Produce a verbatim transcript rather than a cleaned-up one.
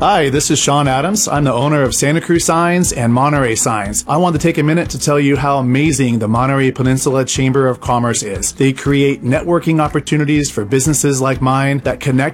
Hi, this is Sean Adams. I'm the owner of Santa Cruz Signs and Monterey Signs. I want to take a minute to tell you how amazing the Monterey Peninsula Chamber of Commerce is. They create networking opportunities for businesses like mine that connect